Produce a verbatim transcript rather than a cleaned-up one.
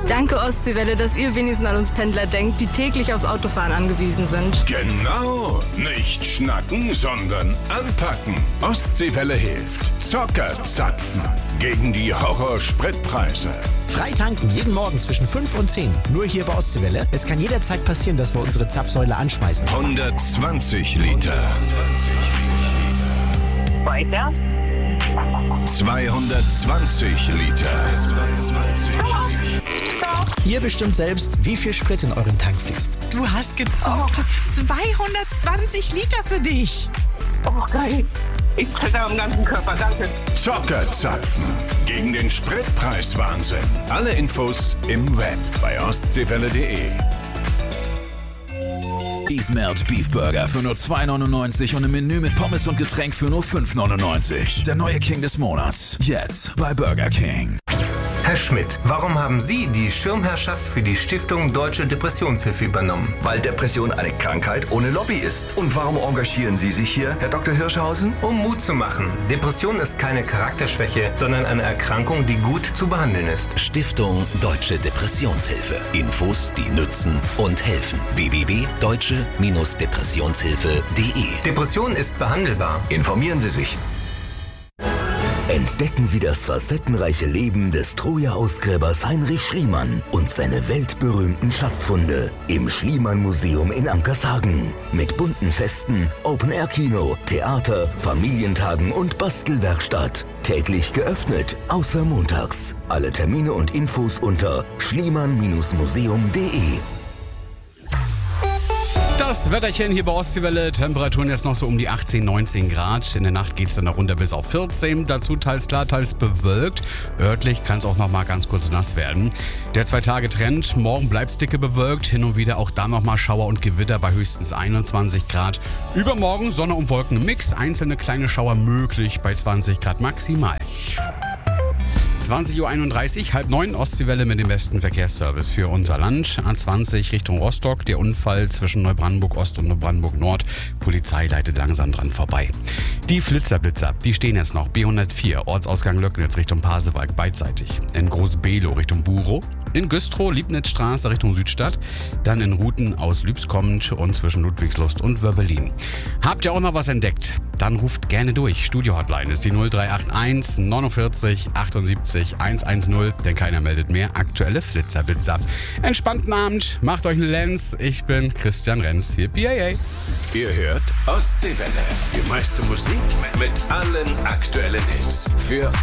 Danke Ostseewelle, dass ihr wenigstens an uns Pendler denkt, die täglich aufs Autofahren angewiesen sind. Genau, nicht schnacken, sondern anpacken. Ostseewelle hilft. Zocker zapfen gegen die Horror-Spritpreise. Frei tanken jeden Morgen zwischen fünf und zehn. Nur hier bei Ostseewelle. Es kann jederzeit passieren, dass wir unsere Zapfsäule anschmeißen. hundertzwanzig Liter. Weiter. zweihundertzwanzig Liter. Ihr bestimmt selbst, wie viel Sprit in euren Tank fließt. Du hast gezockt. zweihundertzwanzig Liter für dich. Oh, geil. Ich zitter am ganzen Körper, danke. Zocker zapfen gegen den Spritpreiswahnsinn. Alle Infos im Web bei ostseewelle punkt de. Ismert Beef Burger für nur zwei neunundneunzig und ein Menü mit Pommes und Getränk für nur fünf neunundneunzig. Der neue King des Monats. Jetzt bei Burger King. Herr Schmidt, warum haben Sie die Schirmherrschaft für die Stiftung Deutsche Depressionshilfe übernommen? Weil Depression eine Krankheit ohne Lobby ist. Und warum engagieren Sie sich hier, Herr Doktor Hirschhausen? Um Mut zu machen. Depression ist keine Charakterschwäche, sondern eine Erkrankung, die gut zu behandeln ist. Stiftung Deutsche Depressionshilfe. Infos, die nützen und helfen. w w w punkt deutsche Depressionshilfe punkt de. Depression ist behandelbar. Informieren Sie sich. Entdecken Sie das facettenreiche Leben des Troja-Ausgräbers Heinrich Schliemann und seine weltberühmten Schatzfunde im Schliemann-Museum in Ankershagen. Mit bunten Festen, Open-Air-Kino, Theater, Familientagen und Bastelwerkstatt. Täglich geöffnet, außer montags. Alle Termine und Infos unter schliemann museum punkt de. Das Wetterchen hier bei Ostseewelle, Temperaturen jetzt noch so um die achtzehn, neunzehn Grad. In der Nacht geht es dann noch runter bis auf vierzehn, dazu teils klar, teils bewölkt. Örtlich kann es auch noch mal ganz kurz nass werden. Der Zwei-Tage-Trend, morgen bleibt es dicke bewölkt, hin und wieder auch da noch mal Schauer und Gewitter bei höchstens einundzwanzig Grad. Übermorgen Sonne und Wolken im Mix, einzelne kleine Schauer möglich bei zwanzig Grad maximal. zwanzig Uhr einunddreißig, halb neun, Ostseewelle mit dem besten Verkehrsservice für unser Land. A zwanzig Richtung Rostock, der Unfall zwischen Neubrandenburg Ost und Neubrandenburg Nord. Polizei leitet langsam dran vorbei. Die Flitzerblitzer, die stehen jetzt noch. B hundertvier, Ortsausgang Löcknitz Richtung Pasewalk beidseitig. In Groß-Below Richtung Burow. In Güstrow, Liebnitzstraße Richtung Südstadt. Dann in Ruten aus Lübs kommend und zwischen Ludwigslust und Wörbelin. Habt ihr auch noch was entdeckt? Dann ruft gerne durch. Studio-Hotline ist die null drei acht eins neunundvierzig achtundsiebzig hundertzehn, denn keiner meldet mehr. Aktuelle Flitzerblitzer. Entspannten Abend, macht euch eine Lenz. Ich bin Christian Renz, hier B A A. Ihr hört Ostseewelle. Die meiste Musik mit allen aktuellen Hits. Für